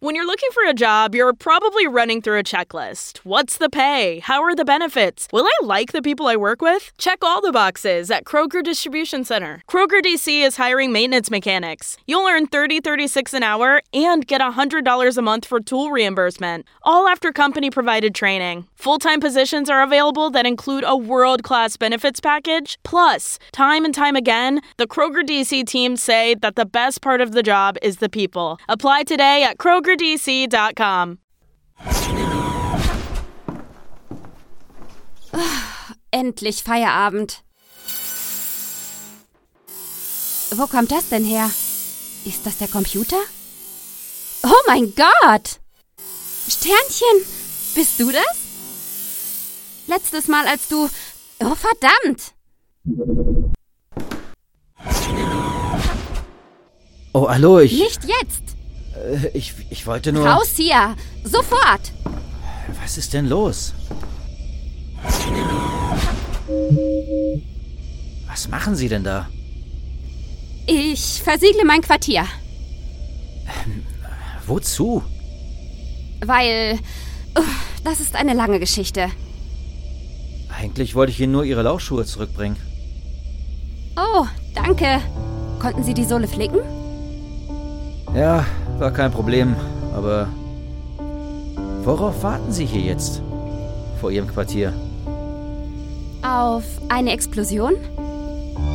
When you're looking for a job, you're probably running through a checklist. What's the pay? How are the benefits? Will I like the people I work with? Check all the boxes at Kroger Distribution Center. Kroger DC is hiring maintenance mechanics. You'll earn $30.36 an hour and get $100 a month for tool reimbursement, all after company-provided training. Full-time positions are available that include a world-class benefits package. Plus, time and time again, the Kroger DC team say that the best part of the job is the people. Apply today at krogerdc.com. Endlich Feierabend. Wo kommt das denn her? Ist das der Computer? Oh mein Gott! Sternchen, bist du das? Letztes Mal, als du... Oh, verdammt! Oh, hallo, Nicht jetzt! Ich wollte nur... Raus hier! Sofort! Was ist denn los? Was machen Sie denn da? Ich versiegle mein Quartier. Wozu? Weil... das ist eine lange Geschichte. Eigentlich wollte ich Ihnen nur Ihre Laufschuhe zurückbringen. Oh, danke. Konnten Sie die Sohle flicken? Ja, war kein Problem, aber... Worauf warten Sie hier jetzt? Vor Ihrem Quartier? Auf eine Explosion?